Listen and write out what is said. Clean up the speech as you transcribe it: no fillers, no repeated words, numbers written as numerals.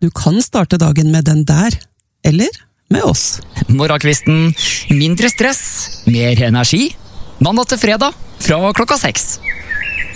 Du kan starte dagen med den der, eller med oss. Morgenkvisten, mindre stress, mer energi. Mandag til fredag fra klokka 6.